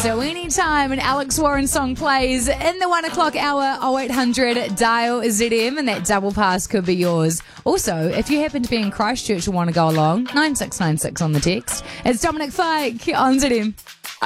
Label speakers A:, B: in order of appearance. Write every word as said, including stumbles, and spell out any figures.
A: So anytime an Alex Warren song plays in the one o'clock hour, oh eight hundred dial Z M, and that double pass could be yours. Also, if you happen to be in Christchurch and want to go along, nine six nine six on the text. It's Dominic Fike on Z M.